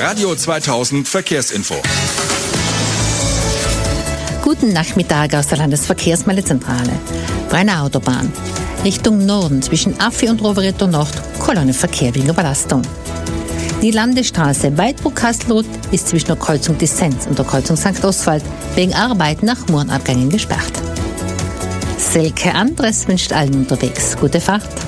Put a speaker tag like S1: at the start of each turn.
S1: Radio 2000 Verkehrsinfo.
S2: Guten Nachmittag aus der Landesverkehrsmeldezentrale. Brenner Autobahn. Richtung Norden zwischen Affi und Rovereto Nord, Kolonne Verkehr wegen Überlastung. Die Landesstraße Weidburg-Kastelruth ist zwischen der Kreuzung Dissenz und der Kreuzung St. Oswald wegen Arbeiten nach Murenabgängen gesperrt. Selke Andres wünscht allen unterwegs gute Fahrt.